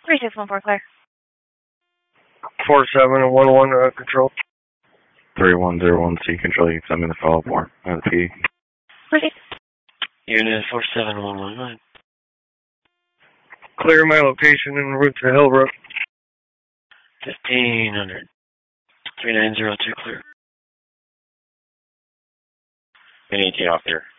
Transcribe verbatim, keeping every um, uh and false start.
three six one four, clear. four seven and one one, uh, control. three one zero one C, control. You can send me the follow-up form. I have the P. Proceed. Unit four seven one one nine. Clear my location en route to Hillbrook. fifteen hundred. three nine zero two, clear. eighteen off here.